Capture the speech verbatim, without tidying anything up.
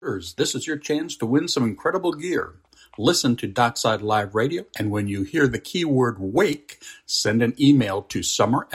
This is your chance to win some incredible gear. Listen to Dockside Live Radio, and when you hear the keyword WAKE, send an email to summer